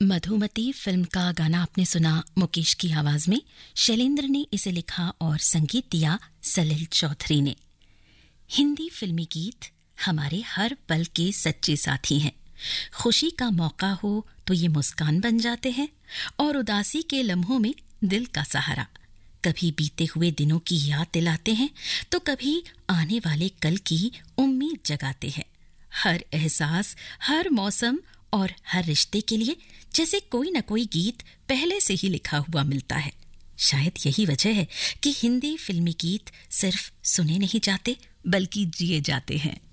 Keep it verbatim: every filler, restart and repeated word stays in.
Madhumati film का गाना आपने सुना मुकेश की आवाज में। शैलेंद्र ने इसे लिखा और संगीत दिया सलिल चौधरी ने। हिंदी फिल्मी गीत हमारे हर पल के सच्चे साथी हैं। खुशी का मौका हो तो ये मुस्कान बन जाते हैं और उदासी के लम्हों में दिल का सहारा। कभी बीते हुए दिनों की याद दिलाते हैं तो कभी आने वाले कल की उम्मीद जगाते हैं। हर एहसास, हर मौसम और हर रिश्ते के लिए जैसे कोई न कोई गीत पहले से ही लिखा हुआ मिलता है। शायद यही वजह है कि हिंदी फिल्मी गीत सिर्फ सुने नहीं जाते बल्कि जिए जाते हैं।